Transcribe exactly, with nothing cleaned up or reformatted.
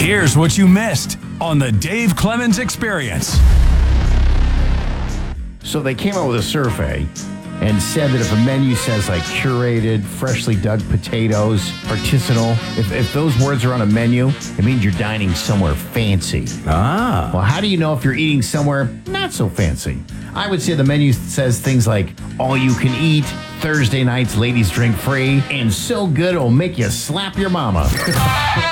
Here's what you missed on the Dave Clemens Experience. So they came out with a survey and said that if a menu says like curated, freshly dug potatoes, artisanal, if, if those words are on a menu, it means you're dining somewhere fancy. Ah. Well, how do you know if you're eating somewhere not so fancy? I would say the menu says things like all you can eat, Thursday nights ladies drink free, and so good it'll make you slap your mama.